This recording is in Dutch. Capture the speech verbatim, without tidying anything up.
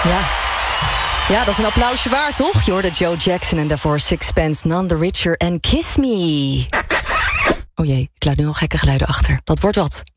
Ja. Ja, dat is een applausje waard, toch? Je hoorde Joe Jackson en daarvoor Sixpence, None the Richer en Kiss Me. Oh jee, ik laat nu al gekke geluiden achter. Dat wordt wat.